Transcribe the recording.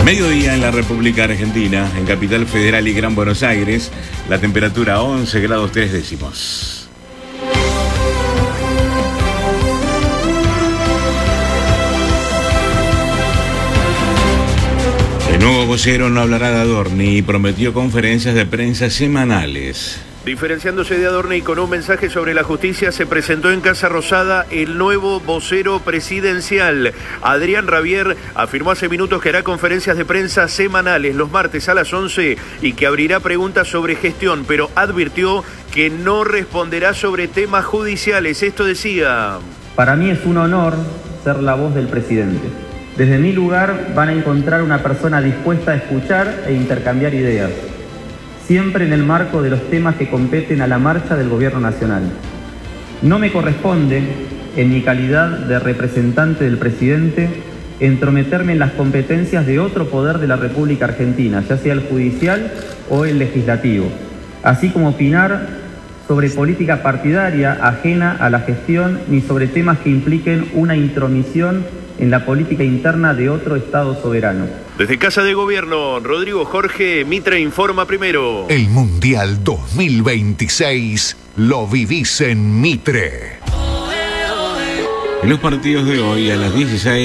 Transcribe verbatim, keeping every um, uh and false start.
Mediodía en la República Argentina, en Capital Federal y Gran Buenos Aires, la temperatura once grados tres décimos. El nuevo vocero no hablará de Adorni y prometió conferencias de prensa semanales. Diferenciándose de Adorni con un mensaje sobre la justicia, se presentó en Casa Rosada el nuevo vocero presidencial. Adrián Rabier afirmó hace minutos que hará conferencias de prensa semanales los martes a las once y que abrirá preguntas sobre gestión, pero advirtió que no responderá sobre temas judiciales. Esto decía: para mí es un honor ser la voz del presidente. Desde mi lugar van a encontrar una persona dispuesta a escuchar e intercambiar ideas, siempre en el marco de los temas que competen a la marcha del Gobierno Nacional. No me corresponde, en mi calidad de representante del presidente, entrometerme en las competencias de otro poder de la República Argentina, ya sea el judicial o el legislativo, así como opinar sobre política partidaria ajena a la gestión ni sobre temas que impliquen una intromisión en la política interna de otro Estado soberano. Desde Casa de Gobierno, Rodrigo Jorge, Mitre informa primero. El Mundial dos mil veintiséis lo vivís en Mitre. En los partidos de hoy a las dieciséis.